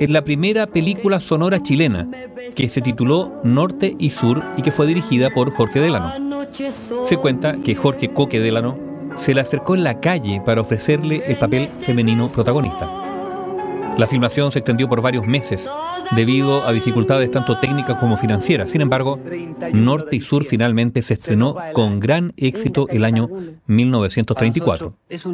en la primera película sonora chilena, que se tituló Norte y Sur y que fue dirigida por Jorge Delano. Se cuenta que Jorge Coque Delano se le acercó en la calle para ofrecerle el papel femenino protagonista. La filmación se extendió por varios meses debido a dificultades tanto técnicas como financieras. Sin embargo, Norte y Sur finalmente se estrenó con gran éxito el año 1934.